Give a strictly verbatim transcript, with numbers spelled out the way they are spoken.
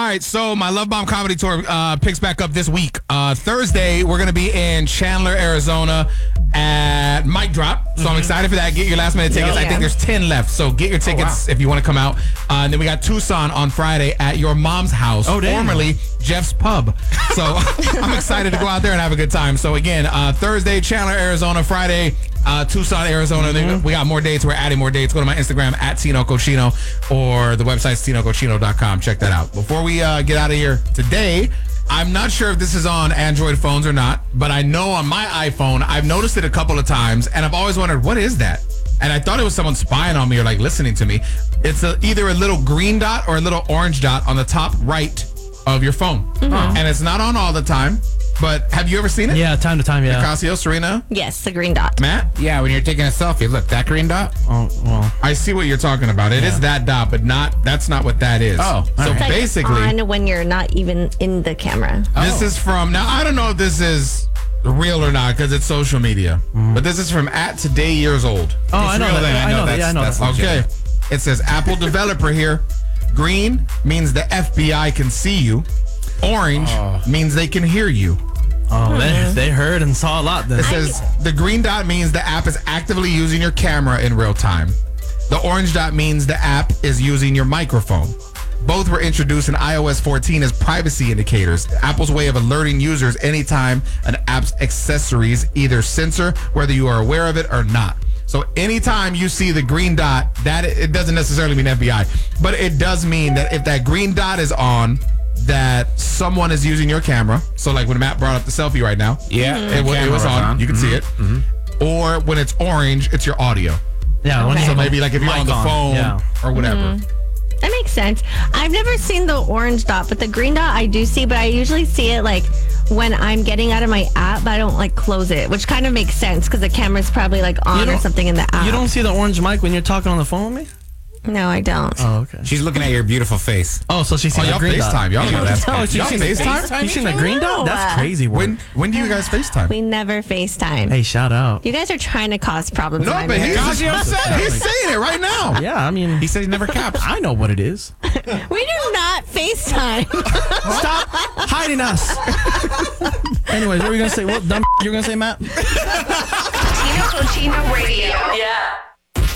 right, so my Love Bomb Comedy Tour uh, picks back up this week. Uh, Thursday, we're going to be in Chandler, Arizona at Mic Drop. So mm-hmm. I'm excited for that. Get your last minute tickets. Yeah. I think there's ten left. So get your tickets oh, wow. if you want to come out. Uh, and then we got Tucson on Friday at your mom's house, oh, formerly Jeff's Pub. So I'm excited to go out there and have a good time. So again, uh, Thursday, Chandler, Arizona. Friday, uh, Tucson, Arizona. Mm-hmm. We got more dates. We're adding more dates. Go to my Instagram at Tino Cochino or the website's tino cochino dot com. Check that out. Before we uh, get out of here today, I'm not sure if this is on Android phones or not, but I know on my iPhone, I've noticed it a couple of times, and I've always wondered, what is that? And I thought it was someone spying on me or like listening to me. It's a, either a little green dot or a little orange dot on the top right of your phone. Mm-hmm. And it's not on all the time. But have you ever seen it? Yeah, time to time, yeah. Nicasio, Serena? Yes, the green dot. Matt? Yeah, when you're taking a selfie, look, that green dot? Oh, well. I see what you're talking about. It yeah. is that dot, but not. That's not what that is. Oh, so right. basically, like on when you're not even in the camera. This oh. is from, now I don't know if this is real or not because it's social media, mm. but this is from at Today Years Old. Oh, I know, that, I know that. Yeah, I know that. Okay. It says Apple developer here. Green means the F B I can see you. Orange oh. means they can hear you. Oh, mm-hmm. they, they heard and saw a lot then. It says the green dot means the app is actively using your camera in real time. The orange dot means the app is using your microphone. Both were introduced in i O S fourteen as privacy indicators, Apple's way of alerting users anytime an app's accessories either censor whether you are aware of it or not. So anytime you see the green dot, that it doesn't necessarily mean F B I, but it does mean that if that green dot is on, that someone is using your camera. So like when Matt brought up the selfie right now, yeah, mm-hmm. it, it was on. on. You can mm-hmm. see it. Mm-hmm. Or when it's orange, it's your audio. Yeah. Okay. So maybe like if you're on the phone yeah. or whatever. Mm-hmm. That makes sense. I've never seen the orange dot, but the green dot I do see, but I usually see it like when I'm getting out of my app, but I don't like close it, which kind of makes sense because the camera's probably like on or something in the app. You don't see the orange mic when you're talking on the phone with me? No, I don't. Oh, okay. She's looking at your beautiful face. Oh, so she's seen oh, the green FaceTime. dot. Y'all know that. Oh, she's y'all seen FaceTime? You seen the green dot? That's crazy. Work. When when do you guys FaceTime? We never FaceTime. Hey, shout out. You guys are trying to cause problems. No, in my but he's, marriage. he's saying it right now. Yeah, I mean, he said he never caps. I know what it is. We do not FaceTime. Stop hiding us. Anyways, what were you gonna say? What dumb you were gonna say, Matt? Tino Cochino Radio. Yeah.